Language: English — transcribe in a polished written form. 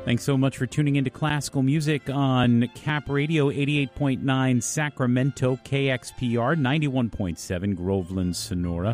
Thanks so much for tuning into classical music on Cap Radio 88.9 Sacramento, KXPR 91.7 Groveland, Sonora.